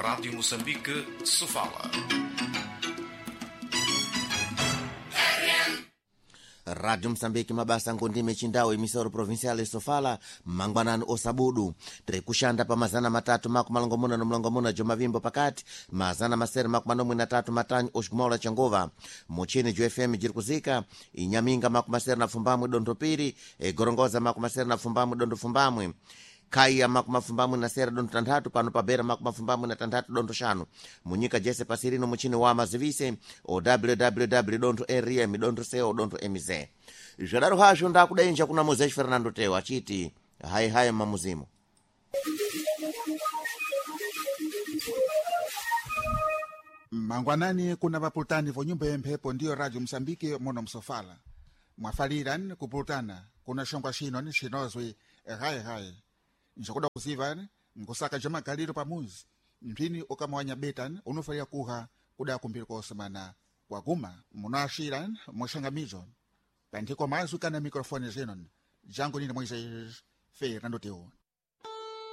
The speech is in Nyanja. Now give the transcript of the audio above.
Rádio Moçambique, Sofala. Rádio Moçambique mabasa ngondime chindao emisoro provincial Sofala mangwanani osabudu trekushanda pa mazana matatu makumalongomuna no mlongomuna jomavimbo pakati mazana masere makumanomwe na tatu matanyi oshikumaula changova muchini jo FM jirikuzika inyaminga makumasere na fumbamwe dondo piri gorongoza makumasere na fumbamwe dondo fumbamwe kaya makumafumbamwe na sera dondo tandatu pano pabera makumafumbamwe na tandatu dondo shanu munyika jese pasirino muchini wa mazivise o www.rm.co.mz zvidaro hazvo ndakudainja kuna Mozesh Fernando Teo achiti hai mamuzimu mangwanani kuna vapulutani vo nyumba yemphepo ndiyo Radio Msambiki mono msofala mwafaliran kupulutana kuna shongwa shino shinozwi hai njokuda kuziva nkusaka jama galiro pamuzi mpini ukamwanya betan unofalia kuha kuda kumbiri kosemana waguma munashiran moshangamizo pantiko mazu kana mikrofoni zenon jangu nini Moisés Fernando Teo